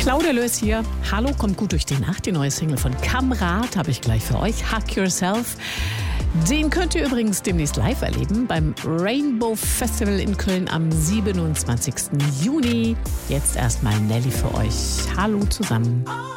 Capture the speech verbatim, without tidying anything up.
Claudia Löß hier. Hallo, kommt gut durch die Nacht. Die neue Single von Kamrat habe ich gleich für euch. Hug Yourself. Den könnt ihr übrigens demnächst live erleben beim Rainbow Festival in Köln am siebenundzwanzigsten Juni. Jetzt erstmal Nelly für euch. Hallo zusammen.